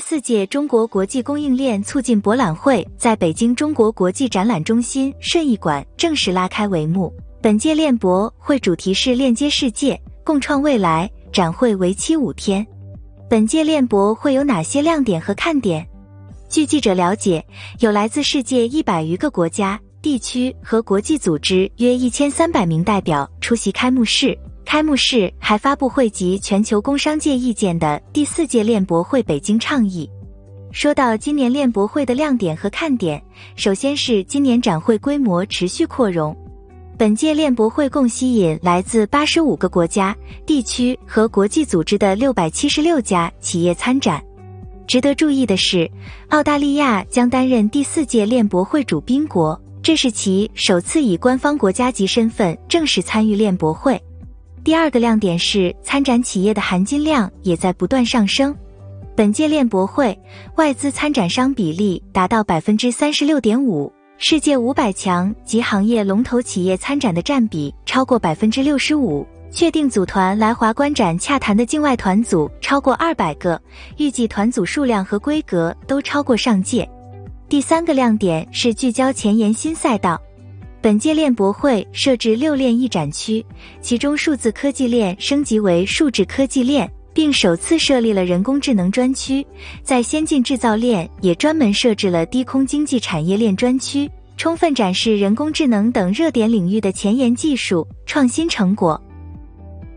4届中国国际供应链促进博览会在北京中国国际展览中心顺义馆正式拉开帷幕。本届链博会主题是链接世界，共创未来，展会为期5天。本届链博会有哪些亮点和看点？据记者了解，有来自世界100余个国家、地区和国际组织约1300名代表出席开幕式。开幕式还发布汇集全球工商界意见的第4届链博会北京倡议。说到今年链博会的亮点和看点，首先是今年展会规模持续扩容。本届链博会共吸引来自85个国家、地区和国际组织的676家企业参展。值得注意的是，澳大利亚将担任第4届链博会主宾国，这是其首次以官方国家级身份正式参与链博会。第二个亮点是参展企业的含金量也在不断上升。本届链博会外资参展商比例达到 36.5%， 世界500强及行业龙头企业参展的占比超过 65%， 确定组团来华观展洽谈的境外团组超过200个，预计团组数量和规格都超过上届。第三个亮点是聚焦前沿新赛道。本届链博会设置6链一展区，其中数字科技链升级为数字科技链，并首次设立了人工智能专区。在先进制造链也专门设置了低空经济产业链专区，充分展示人工智能等热点领域的前沿技术创新成果。